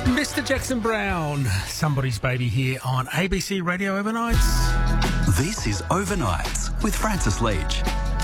Mr. Jackson Brown, Somebody's Baby here on ABC Radio Overnights. This is Overnights with Francis Leach.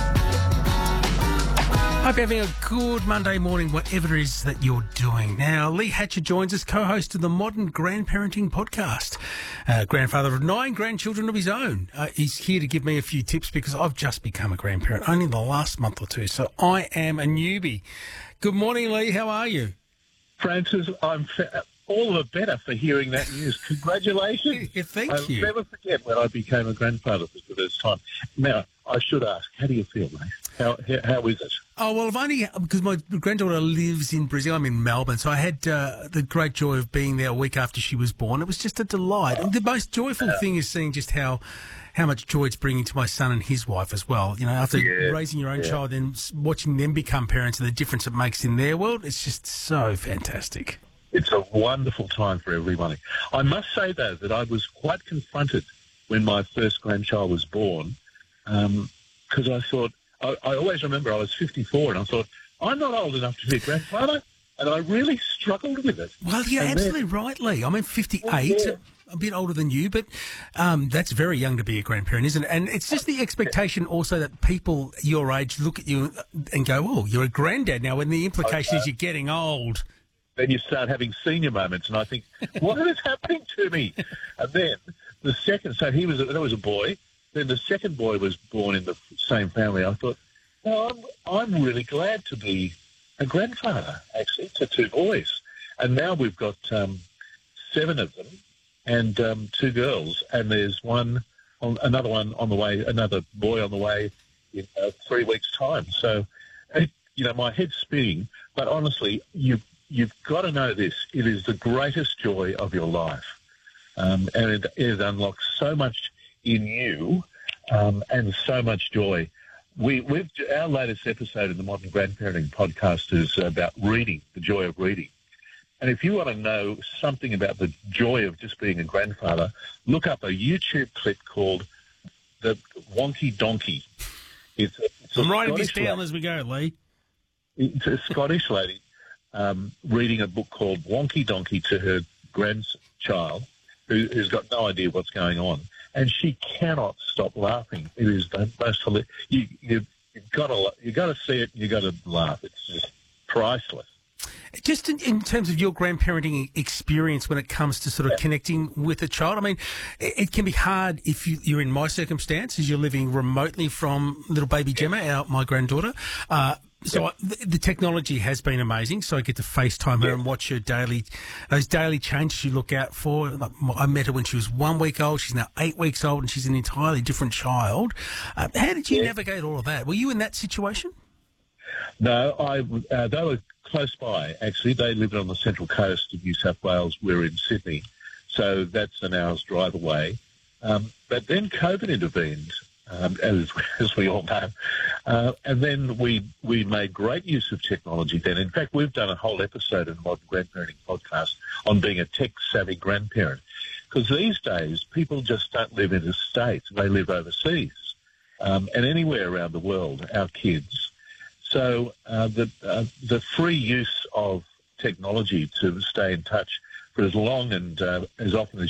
Hope you're having a good Monday morning, whatever it is that you're doing. Now, Lee Hatcher joins us, co-host of the Modern Grandparenting Podcast. Grandfather of 9 grandchildren of his own. He's here to give me a few tips because I've just become a grandparent only in the last month or two, so I am a newbie. Good morning, Lee. How are you? Francis, I'm all the better for hearing that news. Congratulations. Yeah, thank you. I'll never forget when I became a grandfather for the first time. Now, I should ask, how do you feel, mate? How is it? Oh, well, I've only, because my granddaughter lives in Brazil. I'm in Melbourne, so I had the great joy of being there a week after she was born. It was just a delight. And the most joyful thing is seeing just how much joy it's bringing to my son and his wife as well. You know, after raising your own child and watching them become parents and the difference it makes in their world, it's just so fantastic. It's a wonderful time for everybody. I must say, though, that I was quite confronted when my first grandchild was born because I thought, I always remember I was 54 and I thought, I'm not old enough to be a grandfather, and I really struggled with it. Well, you're absolutely right, Lee. I'm 58, a bit older than you, but that's very young to be a grandparent, isn't it? And it's just the expectation also that people your age look at you and go, oh, you're a granddad now, when the implication is you're getting old. Then you start having senior moments, and I think, what is happening to me? And then the second, so there was a boy. Then the second boy was born in the same family. I thought, oh, I'm really glad to be a grandfather, actually, to 2 boys. And now we've got 7 of them and 2 girls, and there's another one on the way, another boy on the way in 3 weeks' time. So, my head's spinning, but honestly, You've got to know this. It is the greatest joy of your life. And it unlocks so much in you and so much joy. Our latest episode in the Modern Grandparenting Podcast is about reading, the joy of reading. And if you want to know something about the joy of just being a grandfather, look up a YouTube clip called The Wonky Donkey. I'm writing this down as we go, Lee. It's a Scottish lady. Reading a book called Wonky Donkey to her grandchild, who's got no idea what's going on, and she cannot stop laughing. It is the most hilarious. You've got to see it. You've got to laugh. It's just priceless. Just in terms of your grandparenting experience when it comes to sort of connecting with a child, I mean, it can be hard if you're in my circumstances. You're living remotely from little baby Gemma, my granddaughter. So the technology has been amazing. So I get to FaceTime her and watch her those daily changes you look out for. Like, I met her when she was 1 week old. She's now 8 weeks old, and she's an entirely different child. How did you navigate all of that? Were you in that situation? No, they were close by, actually. They lived on the central coast of New South Wales. We're in Sydney, so that's an hour's drive away. But then COVID intervened, as we all know. And then we made great use of technology then. In fact, we've done a whole episode in the Modern Grandparenting Podcast on being a tech-savvy grandparent. Because these days, people just don't live in the States. They live overseas and anywhere around the world, our kids. So the free use of technology to stay in touch for as long and as often as